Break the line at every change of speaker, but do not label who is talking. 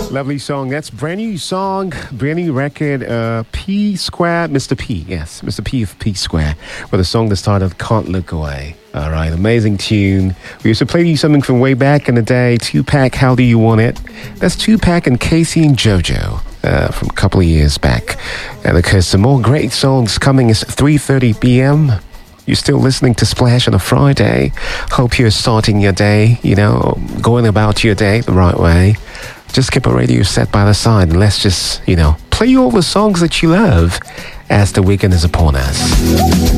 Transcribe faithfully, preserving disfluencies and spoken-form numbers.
Lovely song. That's brand new song, brand new record. Uh, P Square, Mister P. Yes, Mister P of P Square, with a song that's titled "Can't Look Away." All right, amazing tune. We used to play you something from way back in the day. Tupac, How Do You Want It? That's Tupac and Casey and JoJo uh, from a couple of years back. And because some more great songs coming. It's three thirty p.m. You're still listening to Splash on a Friday. Hope you're starting your day, you know, going about your day the right way. Just keep a radio set by the side and let's just, you know, play all the songs that you love as the weekend is upon us.